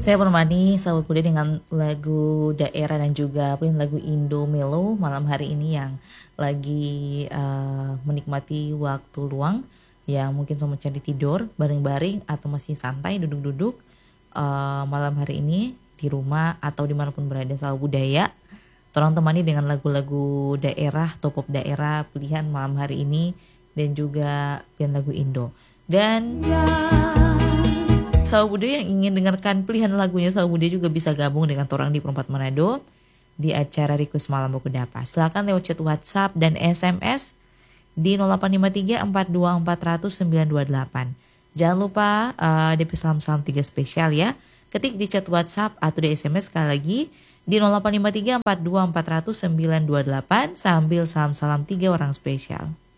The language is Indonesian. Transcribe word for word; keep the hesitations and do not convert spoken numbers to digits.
Saya menemani sahabat muda dengan lagu daerah dan juga pilihan lagu Indo Melo malam hari ini yang lagi uh, menikmati waktu luang, yang mungkin sama cari tidur bareng-bareng atau masih santai duduk-duduk uh, malam hari ini di rumah atau dimanapun berada sahabat budaya. Tolong temani dengan lagu-lagu daerah, top pop daerah pilihan malam hari ini dan juga pilihan lagu Indo. Dan sahabat budaya yang ingin dengarkan pilihan lagunya sahabat budaya juga bisa gabung dengan Torang di Perempat Manado di acara Request Malam Bakudapa. Silakan lewat chat WhatsApp dan S M S di nol delapan lima tiga empat dua empat nol nol sembilan dua delapan. Jangan lupa uh, D P salam-salam tiga spesial ya. Ketik di chat WhatsApp atau di S M S sekali lagi di nol delapan lima tiga empat dua empat nol nol sembilan dua delapan sambil salam-salam tiga orang spesial.